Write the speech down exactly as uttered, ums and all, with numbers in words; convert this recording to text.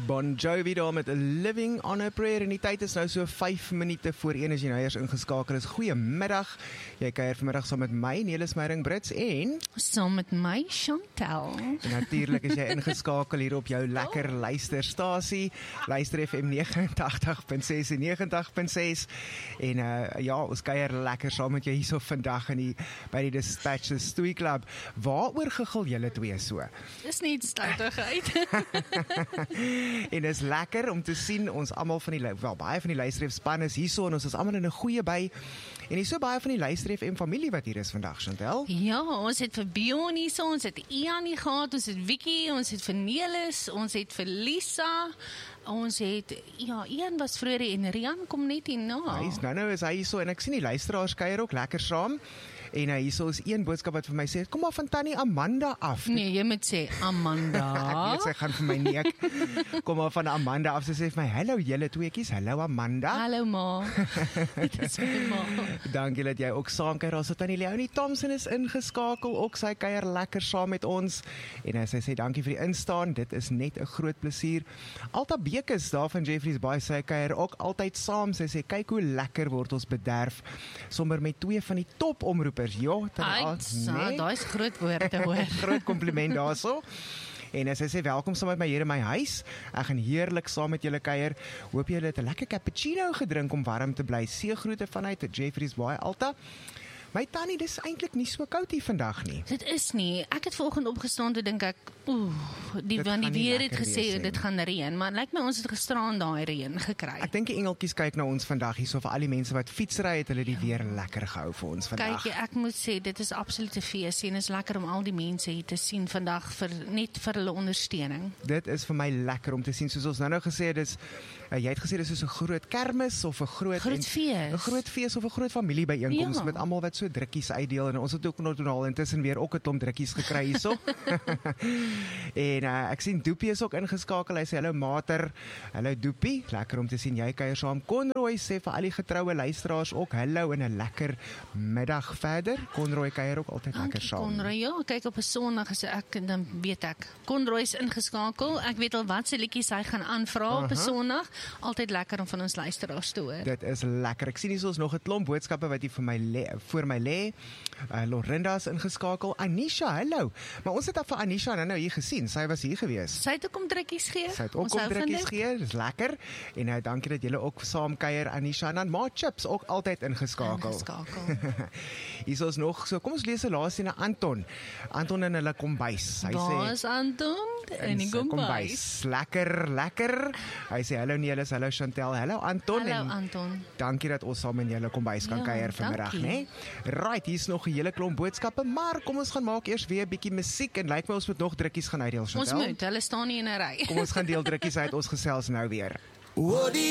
Bon Jovi daar met Living on a Prayer en die tyd is nou so vyf minute voor een as jy nou eers ingeskakel is. Goeiemiddag, jy kuier vanmiddag saam met my, Nelis Meyering Brits en saam met my, Chantel. En natuurlik is jy ingeskakel hier op jou lekker oh. luisterstasie, Luister F M negenentachtig punt ses en negentig punt ses en uh, ja, ons kuier lekker saam met jou hierso vandag in die, by die Dispatches Stoei Club. Waaroor gegil julle twee so? Dis nie stoutigheid. En is lekker om te sien, ons almal van die, wel baie van die Luister F M span is hierso en ons is almal in 'n goeie by. En hier so baie van die Luister F M familie wat hier is vandag, Chantel. Ja, ons het vir Bion hierso, ons het Ian hier gehad, ons het Vicky, ons het vir Nelis, ons het vir Lisa, ons het, ja, Ian was vroeër en Rian kom net hierna. Hy is nou nou is hy hierso en ek sien die luisteraars kuier ook lekker saam. En uh, hierso is een boodskap wat vir my sê, kom maar van Tannie Amanda af. Nee, jy moet sê Amanda. Ek weet sy gaan vir my neek. Kom maar van Amanda af. Sy sê vir my, hallo julle tweeetjies, hallo Amanda. Hallo ma. Dit is my ma. Dankie dat jy ook saam kuier. Ons het Tannie Leonie Thompson is ingeskakel, ook sy kuier lekker saam met ons. En uh, sy sê dankie vir die instaan, dit is net 'n groot plesier. Alta Bekes daar van Jeffreys Bay, sy kuier ook altyd saam. Sy sê kyk hoe lekker word ons bederf sommer met twee van die top omroep. Ja, nee. Daai is groot woorde hoor. Groot compliment daarso. En as sy sê welkom saam met my hier in my huis. Ek gaan heerlik saam met julle kuier. Hoop julle het 'n lekker cappuccino gedrink om warm te bly. Seëgroete vanuit Jeffreys Bay Alta. My tannie, dis eintlik nie so koud hier vandag nie. Dit is nie. Ek het vanoggend opgestaan toe dink ek, oeh, die van die weer het gesê dit gaan reën, maar lyk my ons het gisteraan daai reën gekry. Ek dink die engeltjies kyk na ons vandag hierso vir al die mense wat fietsry het, hulle die ja. weer lekker gehou vir ons vandag. Kyk, ek moet sê dit is absolute fees en is lekker om al die mense hier te sien vandag vir net vir hulle ondersteuning. Dit is vir my lekker om te sien soos ons nou nou gesê het, dis uh, jy het gesê dis soos 'n groot kermis of 'n groot groot fees. 'n groot fees of 'n groot familiebyeenkoms ja. met almal wat so drukkies uitdeel en ons het ook nog intussen weer ook 'n klomp drukkies gekry hierso. En uh, ek sien Doopie is ook ingeskakel. Hy sê hallo Mater. Hallo Doopie. Lekker om te sien jy kuier saam. Conroy sê vir al die getroue luisteraars ook hallo en 'n lekker middag verder. Conroy kuier ook altyd lekker saam. Conroy, ja, kyk op 'n Sondag as ek dan weet ek. Conroy is ingeskakel. Ek weet al wat se liedjies hy gaan aanvra op 'n Sondag. Altyd lekker om van ons luisteraars te hoor. Dit is lekker. Ek sien hier is nog 'n klomp boodskappe wat hier vir my le, voor my lê. Uh, Lorinda is ingeskakel. Anisha, hallo. Maar ons het af vir Anisha nou, nou hier gesien. Sy was hier gewees. Sy het ook om drukkies gee. Sy het ook om drukkies gee. Dis lekker. En uh, dankie dat julle ook saam kuier, Anisha. En dan Ma Chips ook altyd ingeskakel. Ingeskakel. Hier is nog so. Kom ons lees 'n laaste na Anton. Anton in hulle kombuis. Hy sê Waar is Anton? In die kombuis. Lekker, lekker. Hy sê hallo Nelis, hallo Chantel, hallo Anton. Hallo en Anton. Dankie dat ons saam in julle kombuis kan ja, kuier vanmiddag, né? Nee? Right, hier's nog 'n hele klomp boodskappe, maar kom ons gaan maak eers weer 'n bietjie musiek en lyk my ons moet nog drukkies gaan uitdeel, Chantel. Ons moet, hulle staan nie in 'n ry. Kom ons gaan deel drukkies uit, ons gesels nou weer.